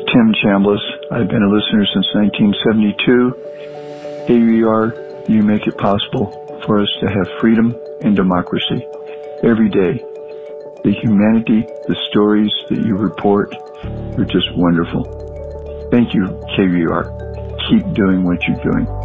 Tim Chambliss. I've been a listener since 1972. KUER, you make it possible for us to have freedom and democracy every day. The humanity, the stories that you report are just wonderful. Thank you, KUER. Keep doing what you're doing.